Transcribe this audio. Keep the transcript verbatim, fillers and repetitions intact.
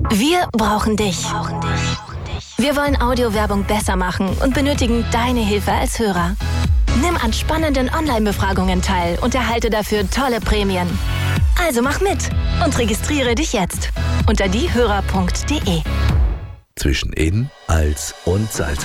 Wir brauchen dich. Wir wollen Audiowerbung besser machen und benötigen deine Hilfe als Hörer. Nimm an spannenden Online-Befragungen teil und erhalte dafür tolle Prämien. Also mach mit und registriere dich jetzt unter diehörer punkt de. Zwischen In, Als und Salzach.